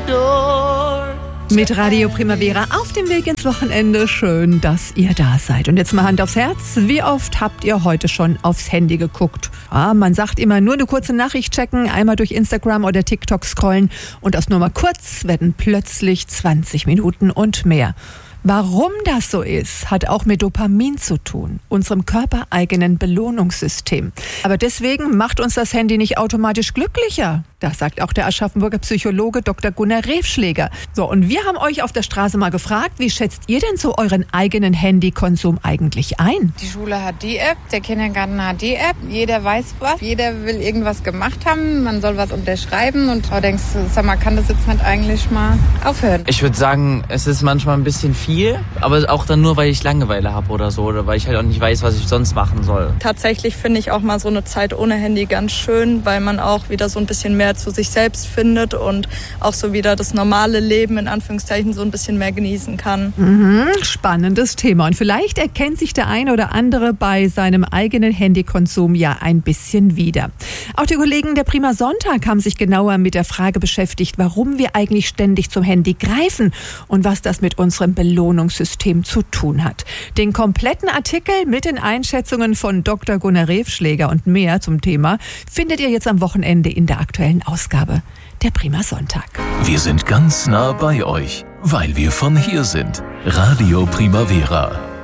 door. Mit Radio Primavera auf dem Weg ins Wochenende. Schön, dass ihr da seid. Und jetzt mal Hand aufs Herz. Wie oft habt ihr heute schon aufs Handy geguckt? Man sagt immer, nur eine kurze Nachricht checken, einmal durch Instagram oder TikTok scrollen und aus nur mal kurz werden plötzlich 20 Minuten und mehr. Warum das so ist, hat auch mit Dopamin zu tun, unserem körpereigenen Belohnungssystem. Aber deswegen macht uns das Handy nicht automatisch glücklicher. Das sagt auch der Aschaffenburger Psychologe Dr. Gunnar Revschläger. So, und wir haben euch auf der Straße mal gefragt, wie schätzt ihr denn so euren eigenen Handykonsum eigentlich ein? Die Schule hat die App, der Kindergarten hat die App, jeder weiß was, jeder will irgendwas gemacht haben, man soll was unterschreiben und du denkst, sag mal, kann das jetzt nicht eigentlich mal aufhören? Ich würde sagen, es ist manchmal ein bisschen viel, aber auch dann nur, weil ich Langeweile habe oder so, oder weil ich halt auch nicht weiß, was ich sonst machen soll. Tatsächlich finde ich auch mal so eine Zeit ohne Handy ganz schön, weil man auch wieder so ein bisschen mehr zu sich selbst findet und auch so wieder das normale Leben in Anführungszeichen so ein bisschen mehr genießen kann. Spannendes Thema. Und vielleicht erkennt sich der eine oder andere bei seinem eigenen Handykonsum ja ein bisschen wieder. Auch die Kollegen der Prima Sonntag haben sich genauer mit der Frage beschäftigt, warum wir eigentlich ständig zum Handy greifen und was das mit unserem Belohnungssystem zu tun hat. Den kompletten Artikel mit den Einschätzungen von Dr. Gunnar Revschläger und mehr zum Thema findet ihr jetzt am Wochenende in der aktuellen Ausgabe der Prima Sonntag. Wir sind ganz nah bei euch, weil wir von hier sind. Radio Primavera.